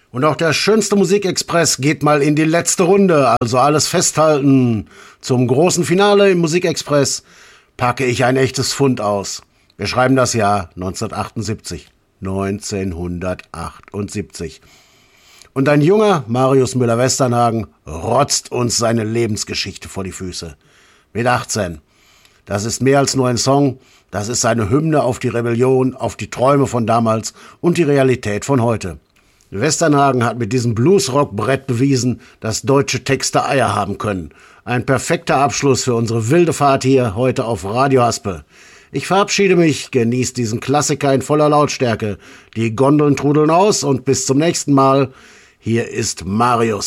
Und auch der schönste Musikexpress geht mal in die letzte Runde, also alles festhalten. Zum großen Finale im Musikexpress packe ich ein echtes Fund aus. Wir schreiben das Jahr 1978. 1978. Und ein junger Marius Müller-Westernhagen rotzt uns seine Lebensgeschichte vor die Füße. Mit 18. Das ist mehr als nur ein Song, das ist eine Hymne auf die Rebellion, auf die Träume von damals und die Realität von heute. Westernhagen hat mit diesem Bluesrock-Brett bewiesen, dass deutsche Texte Eier haben können. Ein perfekter Abschluss für unsere wilde Fahrt hier heute auf Radio Haspel. Ich verabschiede mich, genießt diesen Klassiker in voller Lautstärke. Die Gondeln trudeln aus und bis zum nächsten Mal. Hier ist Marius.